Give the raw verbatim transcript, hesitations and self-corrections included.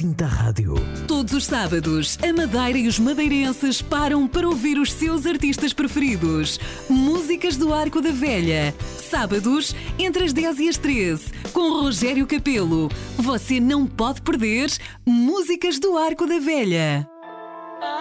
Jacinta Rádio. Todos os sábados, a Madeira e os madeirenses param para ouvir os seus artistas preferidos. Músicas do Arco da Velha. Sábados, entre as dez e as treze, com Rogério Capelo. Você não pode perder Músicas do Arco da Velha.